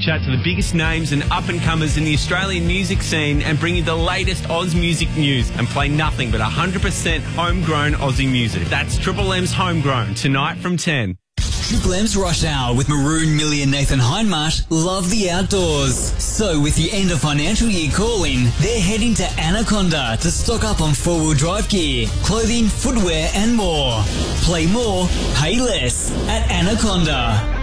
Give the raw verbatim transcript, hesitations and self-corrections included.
chat to the biggest names and up-and-comers in the Australian music scene and bring you the latest Oz music news and play nothing but one hundred percent homegrown Aussie music. That's Triple M's Homegrown, tonight from ten. Triple M's Rush Hour with Maroon, Millie and Nathan Hindmarsh love the outdoors. So with the end of financial year calling, they're heading to Anaconda to stock up on four-wheel drive gear, clothing, footwear and more. Play more, pay less at Anaconda.